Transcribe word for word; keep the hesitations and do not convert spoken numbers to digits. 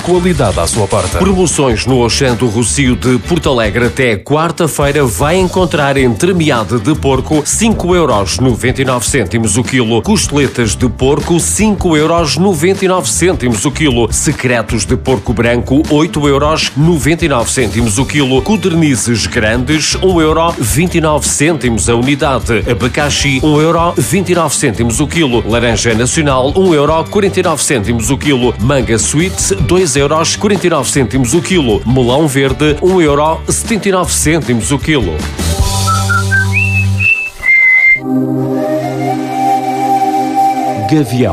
qualidade à sua porta. Promoções no Auchan do Rocio de Porto Alegre até quarta-feira vai encontrar entremeada de porco cinco euros noventa e nove cêntimos o quilo, costeletas de porco cinco euros noventa e nove cêntimos o quilo, secretos de porco branco oito euros noventa e nove cêntimos o quilo, codornizes grandes um euro vinte e nove cêntimos a unidade, abacaxi um euro vinte e nove cêntimos o quilo, laranja nacional um euro quarenta e nove cêntimos o quilo, manga sweet dois euros quarenta e nove cêntimos o quilo, melão verde um euro setenta e nove cêntimos o quilo. Gavião.